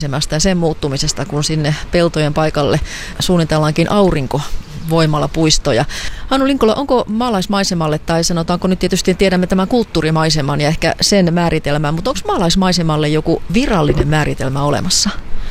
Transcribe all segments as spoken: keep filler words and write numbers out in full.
ja sen muuttumisesta, kun sinne peltojen paikalle suunnitellaankin aurinkovoimalapuistoja. Hannu Linkola, onko maalaismaisemalle, tai sanotaanko nyt tietysti tiedämme tämän kulttuurimaiseman ja ehkä sen määritelmän, mutta onko maalaismaisemalle joku virallinen määritelmä olemassa?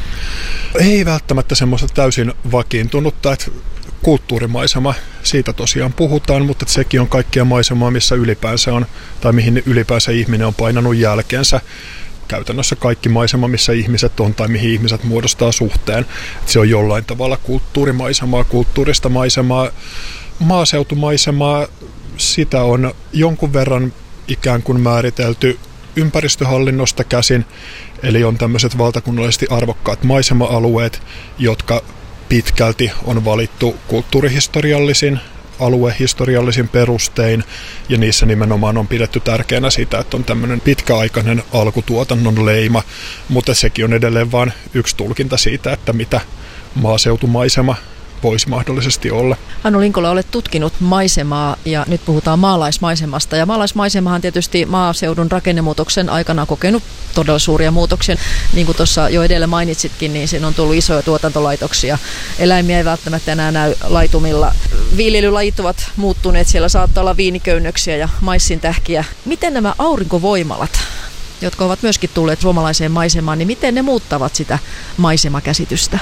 Ei välttämättä semmoista täysin vakiintunutta, että kulttuurimaisema, siitä tosiaan puhutaan, mutta sekin on kaikkia maisemaa, missä ylipäänsä on, tai mihin ylipäänsä ihminen on painanut jälkeensä. Käytännössä kaikki maisema, missä ihmiset on tai mihin ihmiset muodostaa suhteen. Se on jollain tavalla kulttuurimaisemaa, kulttuurista maisemaa, maaseutumaisemaa. Sitä on jonkun verran ikään kuin määritelty ympäristöhallinnosta käsin. Eli on tämmöiset valtakunnallisesti arvokkaat maisema-alueet, jotka pitkälti on valittu kulttuurihistoriallisin, aluehistoriallisin perustein, ja niissä nimenomaan on pidetty tärkeänä sitä, että on tämmöinen pitkäaikainen alkutuotannon leima, mutta sekin on edelleen vain yksi tulkinta siitä, että mitä maaseutumaisema voisi mahdollisesti olla. Hannu Linkola, olet tutkinut maisemaa ja nyt puhutaan maalaismaisemasta. Ja maalaismaisemahan on tietysti maaseudun rakennemuutoksen aikana kokenut todella suuria muutoksia. Niin kuin tuossa jo edellä mainitsitkin, niin siinä on tullut isoja tuotantolaitoksia. Eläimiä ei välttämättä enää näy laitumilla. Viljelylajit ovat muuttuneet. Siellä saattaa olla viiniköynnöksiä ja maissintähkiä. Miten nämä aurinkovoimalat, jotka ovat myöskin tulleet suomalaiseen maisemaan, niin miten ne muuttavat sitä maisemakäsitystä?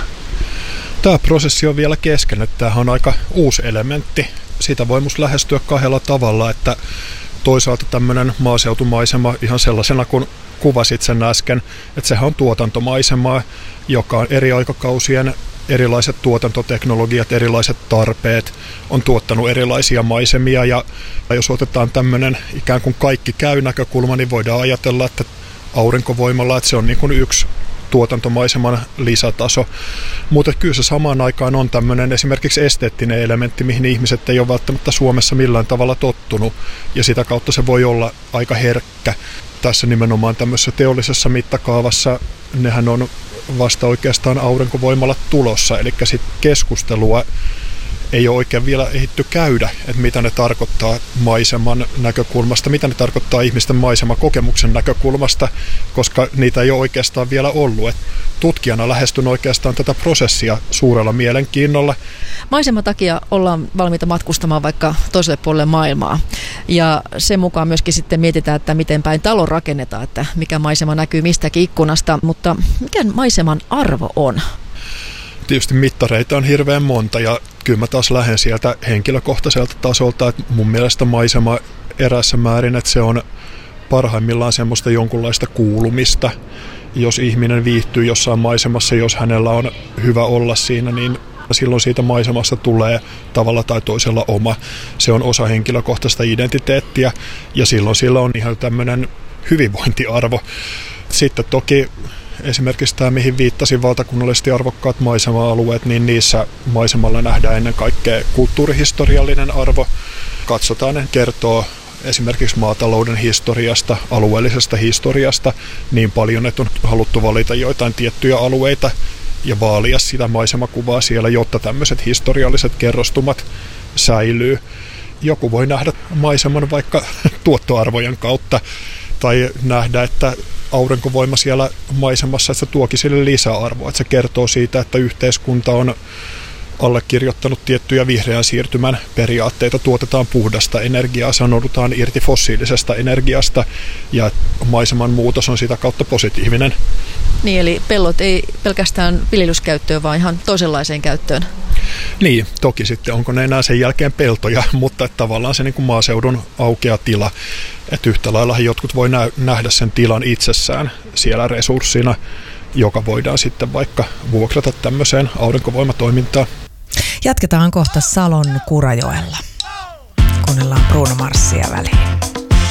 Tämä prosessi on vielä kesken, että tämähän on aika uusi elementti. Sitä voi musta lähestyä kahdella tavalla, että toisaalta tämmöinen maaseutumaisema ihan sellaisena kuin kuvasit sen äsken, että sehän on tuotantomaisemaa, joka on eri aikakausien erilaiset tuotantoteknologiat, erilaiset tarpeet on tuottanut erilaisia maisemia, ja jos otetaan tämmöinen ikään kuin kaikki käy näkökulma, niin voidaan ajatella, että aurinkovoimalla, että se on niin kuin yksi tuotantomaiseman lisätaso, mutta kyllä se samaan aikaan on tämmöinen esimerkiksi esteettinen elementti, mihin ihmiset ei ole välttämättä Suomessa millään tavalla tottunut, ja sitä kautta se voi olla aika herkkä. Tässä nimenomaan tämmöisessä teollisessa mittakaavassa nehän on vasta oikeastaan aurinkovoimalla tulossa, eli sitten keskustelua ei ole oikein vielä ehditty käydä, että mitä ne tarkoittaa maiseman näkökulmasta, mitä ne tarkoittaa ihmisten maisemakokemuksen näkökulmasta, koska niitä ei ole oikeastaan vielä ollut. Et tutkijana lähestyn oikeastaan tätä prosessia suurella mielenkiinnolla. Maiseman takia ollaan valmiita matkustamaan vaikka toiselle puolelle maailmaa. Ja sen mukaan myöskin sitten mietitään, että miten päin talo rakennetaan, että mikä maisema näkyy mistäkin ikkunasta. Mutta mikä maiseman arvo on? Tietysti mittareita on hirveän monta, ja kyllä mä taas lähden sieltä henkilökohtaiselta tasolta, että mun mielestä maisema erässä määrin, että se on parhaimmillaan semmoista jonkunlaista kuulumista. Jos ihminen viihtyy jossain maisemassa, jos hänellä on hyvä olla siinä, niin silloin siitä maisemasta tulee tavalla tai toisella oma. Se on osa henkilökohtaista identiteettiä, ja silloin sillä on ihan tämmöinen hyvinvointiarvo. Sitten toki esimerkiksi tämä, mihin viittasin, valtakunnallisesti arvokkaat maisema-alueet, niin niissä maisemalla nähdään ennen kaikkea kulttuurihistoriallinen arvo. Katsotaan, ne kertoo esimerkiksi maatalouden historiasta, alueellisesta historiasta niin paljon, että on haluttu valita joitain tiettyjä alueita ja vaalia sitä maisemakuvaa siellä, jotta tämmöiset historialliset kerrostumat säilyy. Joku voi nähdä maiseman vaikka tuottoarvojen kautta tai nähdä, että aurinkovoima siellä maisemassa, että se tuokin sille lisäarvoa. Että se kertoo siitä, että yhteiskunta on allekirjoittanut tiettyjä vihreän siirtymän periaatteita, tuotetaan puhdasta energiaa, sanoudutaan irti fossiilisesta energiasta, ja maiseman muutos on sitä kautta positiivinen. Niin, eli pellot ei pelkästään viljelyskäyttöön, vaan ihan toisenlaiseen käyttöön. Niin, toki sitten onko ne enää sen jälkeen peltoja, mutta että tavallaan se niin kuin maaseudun aukea tila. Että yhtä lailla jotkut voi nähdä sen tilan itsessään siellä resurssina, joka voidaan sitten vaikka vuokrata tämmöiseen aurinkovoimatoimintaan. Jatketaan kohta Salon Kurajoella. Kuunnellaan Bruno Marssia väliin.